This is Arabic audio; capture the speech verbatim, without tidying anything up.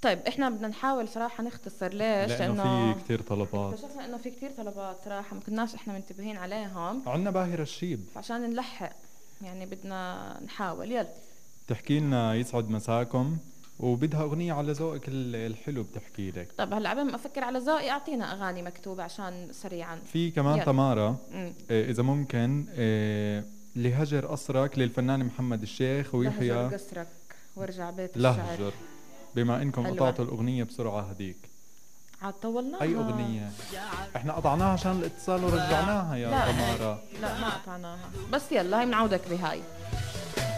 طيب احنا بدنا نحاول صراحة نختصر. ليش؟ لانه لانه في كتير طلبات. اكتشفنا انه في كتير طلبات صراحة ما كناش احنا منتبهين عليهم، عنا باهر الشيب. فعشان نلحق يعني بدنا نحاول. يلا تحكي لنا يسعد مساكم، وبدها اغنيه على ذوقك ال- الحلو بتحكي لك. طب هلا قبل ما افكر على ذوقي اعطينا اغاني مكتوبة عشان سريعا. في كمان يلا. تمارا، امم آه، اذا ممكن، آه، لهجر قصرك للفنان محمد الشيخ لهجر ويحيى قصرك وارجع بيت الشعر. لهجر. بما انكم حلوة. قطعتوا الاغنيه بسرعه هديك. عاد طولناها. اي اغنيه؟ احنا قطعناها عشان الاتصال ورجعناها يا لا تمارا. لا ما قطعناها، بس يلا هي بنعودك بهاي.